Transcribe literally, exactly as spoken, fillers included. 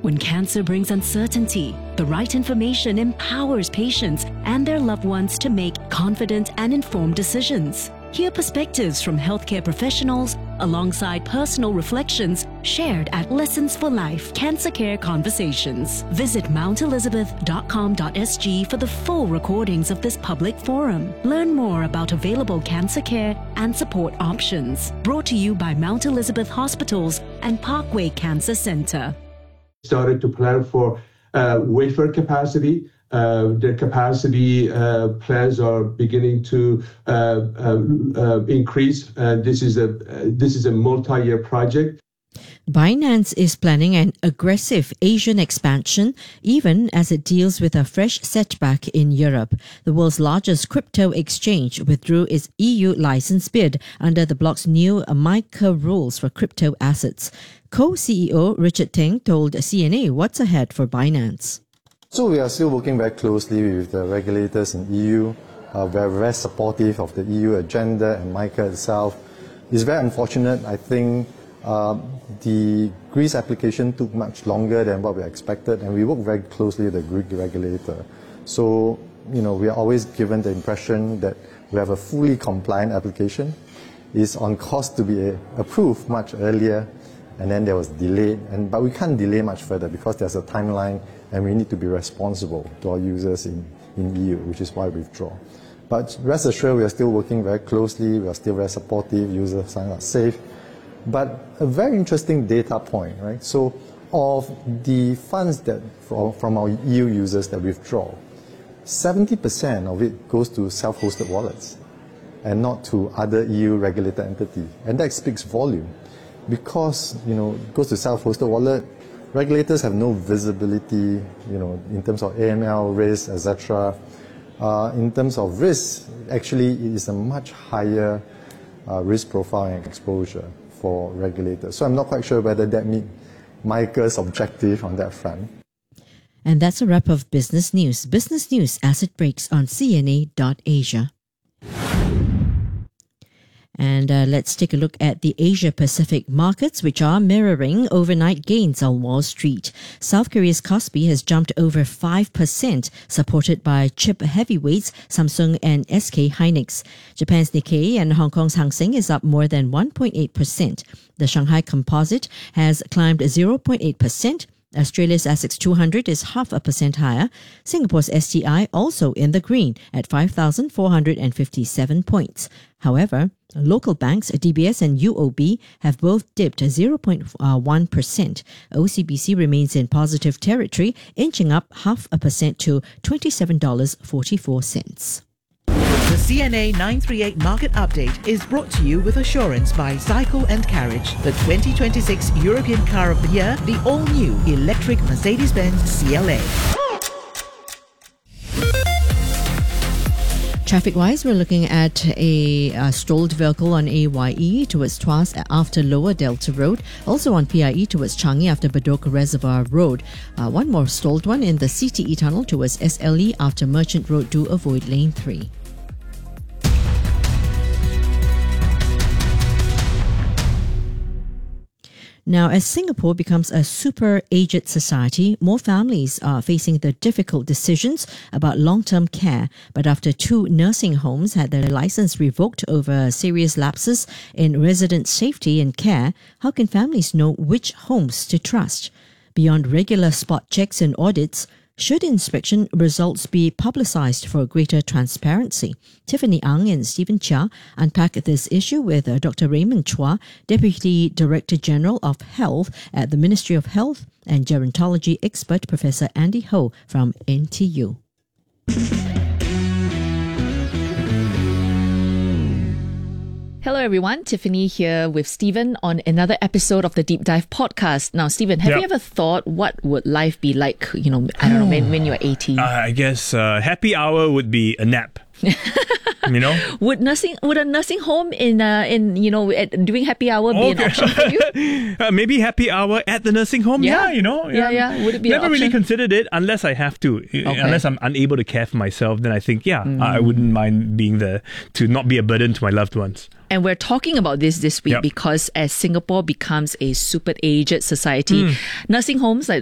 When cancer brings uncertainty, the right information empowers patients and their loved ones to make confident and informed decisions. Hear perspectives from healthcare professionals alongside personal reflections shared at Lessons for Life Cancer Care Conversations. Visit mount elizabeth dot com dot s g for the full recordings of this public forum. Learn more about available cancer care and support options. Brought to you by Mount Elizabeth Hospitals and Parkway Cancer Centre. Started to plan for uh, wafer capacity. Uh, the capacity uh, plans are beginning to uh, uh, uh, increase. Uh, this is a uh, this is a multi-year project. Binance is planning an aggressive Asian expansion, even as it deals with a fresh setback in Europe. The world's largest crypto exchange withdrew its E U license bid under the bloc's new MiCA rules for crypto assets. Co-C E O Richard Teng told C N A what's ahead for Binance. So we are still working very closely with the regulators in E U. Uh, we are very supportive of the E U agenda and MiCA itself. It's very unfortunate. I think uh, the Greece application took much longer than what we expected, and we work very closely with the Greek regulator. So, you know, we are always given the impression that we have a fully compliant application. It's on course to be approved much earlier, and then there was delayed. And but we can't delay much further because there's a timeline, and we need to be responsible to our users in, in E U, which is why we withdraw. But rest assured, we are still working very closely, we are still very supportive, users are safe. But a very interesting data point, right? So of the funds that from our E U users that withdraw, seventy percent of it goes to self-hosted wallets and not to other E U regulated entities. And that speaks volume because, you know, it goes to self-hosted wallet. Regulators have no visibility, you know, in terms of A M L risk, et cetera. Uh, in terms of risk, actually, it is a much higher uh, risk profile and exposure for regulators. So I'm not quite sure whether that meets MiCA's objective on that front. And that's a wrap of Business News. Business News as it breaks on C N A dot Asia. And uh, let's take a look at the Asia-Pacific markets, which are mirroring overnight gains on Wall Street. South Korea's Kospi has jumped over five percent, supported by chip heavyweights Samsung and S K Hynix. Japan's Nikkei and Hong Kong's Hang Seng is up more than one point eight percent. The Shanghai Composite has climbed zero point eight percent. Australia's ASX two hundred is half a percent higher. Singapore's S T I also in the green at five thousand four hundred fifty-seven points. However, local banks D B S and U O B have both dipped zero point one percent. O C B C remains in positive territory, inching up half a percent to twenty-seven dollars and forty-four cents. The C N A nine thirty-eight Market Update is brought to you with assurance by Cycle and Carriage, the twenty twenty-six European Car of the Year, the all-new electric Mercedes-Benz C L A. Traffic-wise, we're looking at a uh, stalled vehicle on A Y E towards Tuas after Lower Delta Road. Also on P I E towards Changi after Bedok Reservoir Road. Uh, one more stalled one in the C T E tunnel towards S L E after Merchant Road. Do avoid lane three. Now, as Singapore becomes a super-aged society, more families are facing the difficult decisions about long-term care. But after two nursing homes had their license revoked over serious lapses in resident safety and care, how can families know which homes to trust? Beyond regular spot checks and audits, should inspection results be publicized for greater transparency? Tiffany Ang and Stephen Chia unpack this issue with uh, Doctor Raymond Chua, Deputy Director General of Health at the Ministry of Health, and gerontology expert Professor Andy Ho from N T U. Hello everyone, Tiffany here with Stephen on another episode of the Deep Dive podcast. Now, Stephen, have yep. you ever thought what would life be like, you know, I don't know, when, when you're eighty? Uh, I guess uh, happy hour would be a nap. You know, would nursing would a nursing home in uh, in you know at, doing happy hour be okay. an option for you? uh, maybe happy hour at the nursing home. Yeah, yeah you know, yeah, yeah. yeah. Would it be never an really option? considered it unless I have to, okay. unless I'm unable to care for myself. Then I think, yeah, mm. I wouldn't mind being there to not be a burden to my loved ones. And we're talking about this this week yep. because as Singapore becomes a super aged society, mm. nursing homes like